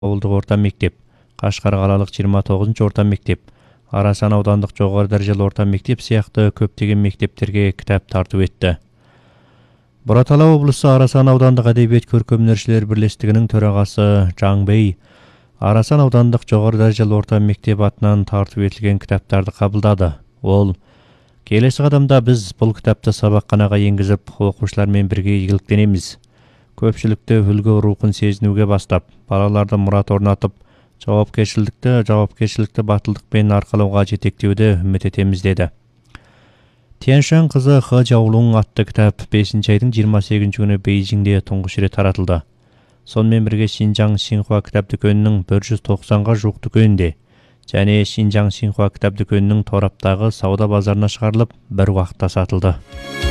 ауылдық орта мектеп, Қашқар қалалық 29 орта мектеп, Арасан аудандық жоғары дәрежелі орта мектеп сияқты көптеген мектептерге кітап тарту етті. Бұратала облысы Арасан аудандық әдебиет көркемөнершілер бірлестігінің төрағасы Жаңбей Арасан аудандық жоғары дәрежелі орта мектеп атынан тарту етілген кітаптарды қабылдады. Ол: келесі қадамда біз бұл кітапты сабақханаға енгізіп, оқушылармен бірге игіліктенеміз. Көпшілікті үлгі рухын сезінуге бастап, балаларды мұрат орнатып, жауапкершілікті батылдықпен арқалауға жетектеуді үміт етеміз деді. Тяньшан қызы Хэ Жаолун атты кітап 5 айдың 28 күні Бейжіңде тұңғыш рет таратылды. Сонымен бірге Шинжаң Синхуа кітап дүкенінің 190-ға жуық дүкенінде және Шинжаң Синхуа кітап дүкенінің тораптағы сауда базарына шығарылып, бір уақытта сатылды.